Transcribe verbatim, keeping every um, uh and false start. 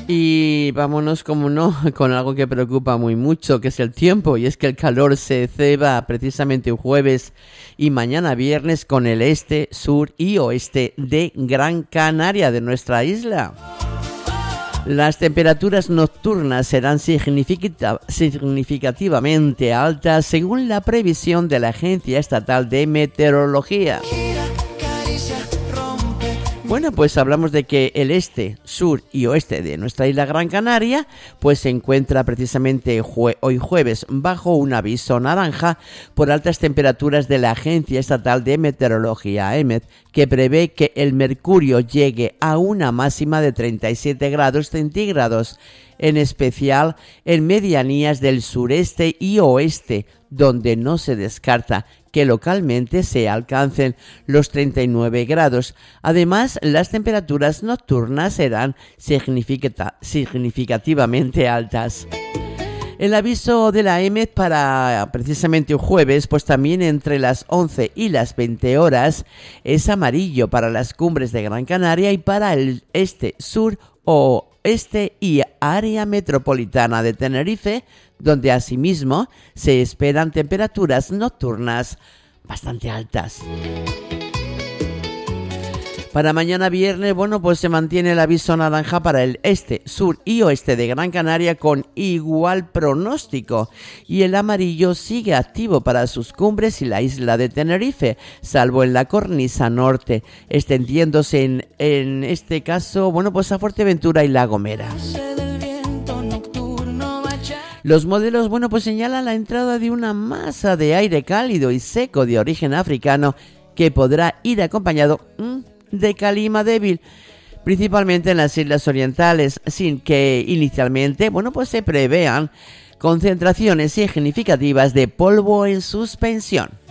Y vámonos, como no, con algo que preocupa muy mucho, que es el tiempo, y es que el calor se ceba precisamente el jueves y mañana viernes con el este, sur y oeste de Gran Canaria, de nuestra isla. Las temperaturas nocturnas serán significativamente altas según la previsión de la Agencia Estatal de Meteorología. Bueno, pues hablamos de que el este, sur y oeste de nuestra isla Gran Canaria pues se encuentra precisamente jue- hoy jueves bajo un aviso naranja por altas temperaturas de la Agencia Estatal de Meteorología, EMET, que prevé que el mercurio llegue a una máxima de treinta y siete grados centígrados, en especial en medianías del sureste y oeste, donde no se descarta que localmente se alcancen los treinta y nueve grados. Además, las temperaturas nocturnas serán significata- significativamente altas. El aviso de la EMET para precisamente un jueves, pues también entre las once y las veinte horas, es amarillo para las cumbres de Gran Canaria y para el este, sur o este y área metropolitana de Tenerife, donde asimismo se esperan temperaturas nocturnas bastante altas. Para mañana viernes, bueno, pues se mantiene el aviso naranja para el este, sur y oeste de Gran Canaria con igual pronóstico, y el amarillo sigue activo para sus cumbres y la isla de Tenerife, salvo en la cornisa norte, extendiéndose en, en este caso, bueno, pues a Fuerteventura y La Gomera. Los modelos, bueno, pues señalan la entrada de una masa de aire cálido y seco de origen africano que podrá ir acompañado mmm, de calima débil, principalmente en las islas orientales, sin que inicialmente, bueno, pues se prevean concentraciones significativas de polvo en suspensión.